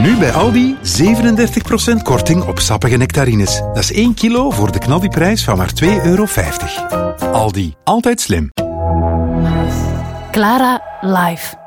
Nu bij Aldi 37% korting op sappige nectarines. Dat is 1 kilo voor de knaldiprijs van maar €2,50. Aldi, altijd slim. Clara Live.